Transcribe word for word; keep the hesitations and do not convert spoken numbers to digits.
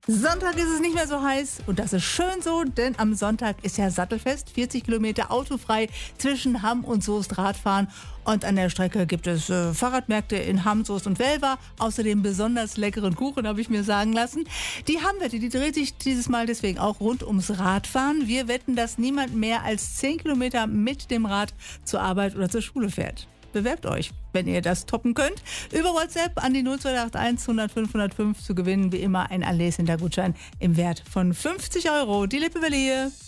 Sonntag ist es nicht mehr so heiß und das ist schön so, denn am Sonntag ist ja Sattelfest, vierzig Kilometer autofrei zwischen Hamm und Soest Radfahren und an der Strecke gibt es äh, Fahrradmärkte in Hamm, Soest und Welver, außerdem besonders leckeren Kuchen, habe ich mir sagen lassen. Die Hamm-Wette, die dreht sich dieses Mal deswegen auch rund ums Radfahren. Wir wetten, dass niemand mehr als zehn Kilometer mit dem Rad zur Arbeit oder zur Schule fährt. Bewerbt euch, wenn ihr das toppen könnt. Über WhatsApp an die null zwei acht eins hundert fünf null fünf zu gewinnen. Wie immer ein Allee-Center-Gutschein im Wert von fünfzig Euro. Die Lippe Berlin.